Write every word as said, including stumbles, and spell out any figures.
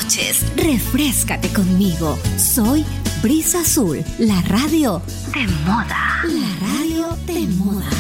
noches, refréscate conmigo. Soy Brisa Azul, la radio de moda. La radio de moda.